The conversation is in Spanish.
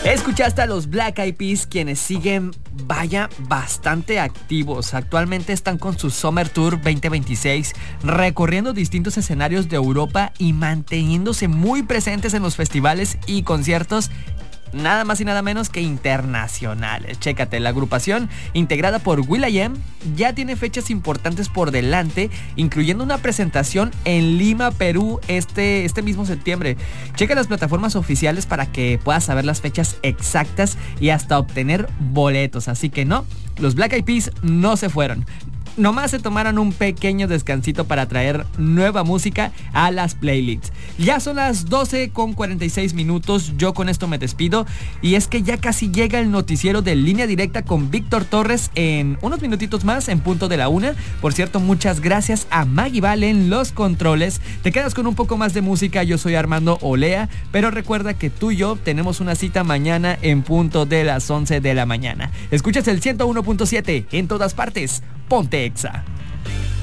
Escuchaste a los Black Eyed Peas, quienes siguen, vaya, bastante activos. Actualmente están con su Summer Tour 2026, recorriendo distintos escenarios de Europa y manteniéndose muy presentes en los festivales y conciertos, nada más y nada menos que internacionales. Chécate, la agrupación, integrada por will.i.am, ya tiene fechas importantes por delante, incluyendo una presentación en Lima, Perú, este mismo septiembre. Checa las plataformas oficiales para que puedas saber las fechas exactas y hasta obtener boletos. Así que no, los Black Eyed Peas no se fueron. Nomás se tomaron un pequeño descansito para traer nueva música a las playlists. Ya son las 12:46. Yo con esto me despido. Y es que ya casi llega el noticiero de Línea Directa con Víctor Torres en unos minutitos más, en punto de la 1. Por cierto, muchas gracias a Maggie Vale en los controles. Te quedas con un poco más de música. Yo soy Armando Olea. Pero recuerda que tú y yo tenemos una cita mañana en punto de las 11 de la mañana. Escuchas el 101.7 en todas partes. Ponte Exa.